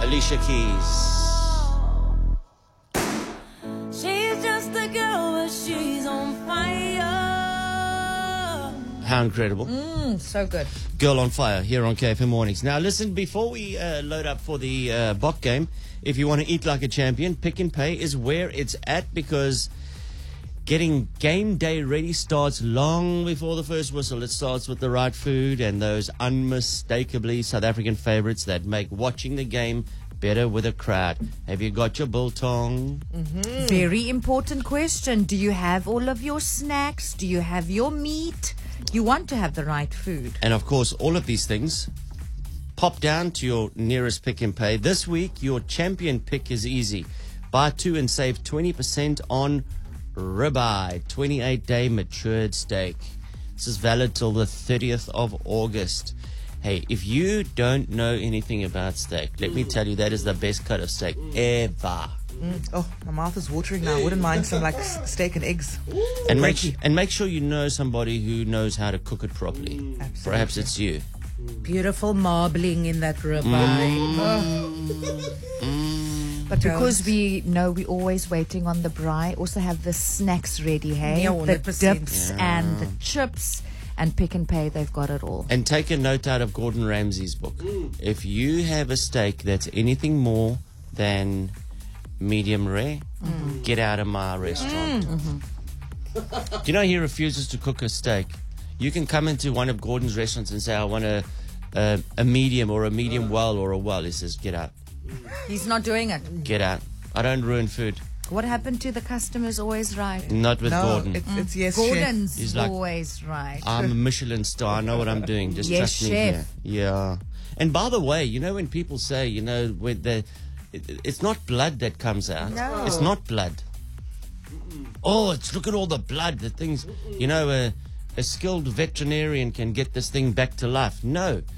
Alicia Keys. She's just a girl, but she's on fire. How incredible. So good. Girl on Fire here on KFM Mornings. Now listen, before we load up for the Bok game, if you want to eat like a champion, Pick n Pay is where it's at, because getting game day ready starts long before the first whistle. It starts with the right food and those unmistakably South African favorites that make watching the game better with a crowd. Have you got your biltong? Very important question. Do you have all of your snacks? Do you have your meat? You want to have the right food. And of course, all of these things, pop down to your nearest Pick n Pay. This week, your champion pick is easy. Buy two and save 20% on ribeye, 28-day matured steak. This is valid till the 30th of August. Hey, if you don't know anything about steak, let me tell you, that is the best cut of steak ever. Oh, my mouth is watering now. I wouldn't mind some like steak and eggs. And make sure you know somebody who knows how to cook it properly. Perhaps it's you. Beautiful marbling in that ribeye. But because we know we're always waiting on the braai, also have the snacks ready, hey? Yeah, the 100%. dips and the chips. And Pick n Pay, they've got it all. And take a note out of Gordon Ramsay's book. If you have a steak that's anything more than medium rare, get out of my restaurant. Do you know he refuses to cook a steak? You can come into one of Gordon's restaurants and say, I want a medium or a medium well or a well. He says, get out. He's not doing it. Get out. I don't ruin food. What happened to the customer's always right? Not with No, Gordon. it's yes, chef. Gordon's He's like, always right. I'm a Michelin star. I know what I'm doing. Just Yes, trust me chef. here. Yeah. And by the way, you know when people say, you know, it's not blood that comes out. No. It's not blood. Oh, look at all the blood. The things, you know, a skilled veterinarian can get this thing back to life. No.